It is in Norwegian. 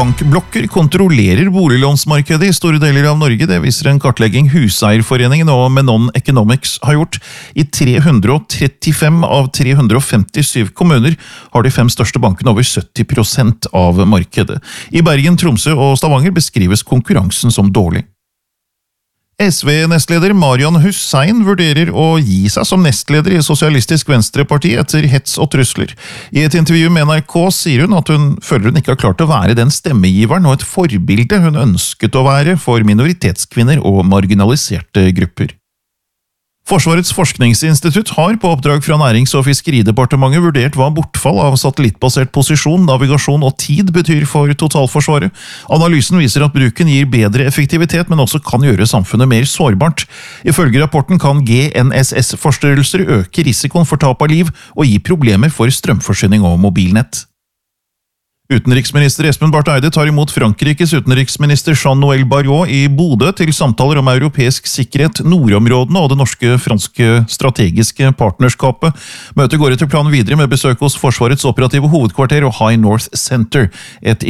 Bankblokker kontrollerer boliglånsmarkedet i store deler av Norge. Det viser en kartlegging Huseierforeningen og Menon Economics har gjort. I 335 av 357 kommuner har de 5 største bankene over 70% av markedet. I Bergen, Tromsø og Stavanger beskrives konkurransen som dårlig. SV-nestleder Marian Hussein vurderer å gi seg som nestleder i Sosialistisk Venstreparti etter hets og trusler. I et intervju med NRK sier hun at hun føler hun ikke har klart å være den stemmegiveren og et forbilde hun ønsket å være for minoritetskvinner og marginaliserte grupper. Forsvarets forskningsinstitutt har på oppdrag fra Nærings- og Fiskeridepartementet vurdert hva bortfall av satellittbasert posisjon, navigasjon og tid betyr for totalforsvaret. Analysen viser at bruken gir bedre effektivitet, men også kan gjøre samfunnet mer sårbart. Ifølge rapporten kan GNSS-forstyrrelser øke risikoen for tap av liv og gi problemer for strømforsyning og mobilnett. Utenriksminister Espen Barth Eide tar imot Frankrikes utenriksminister Jean-Noël Barrot i Bodø til samtaler om europeisk sikkerhet, nordområdene og det norske-franske strategiske partnerskapet. Møtet går etter planen videre med besøk hos Forsvarets operative hovedkvarter og High North Center, et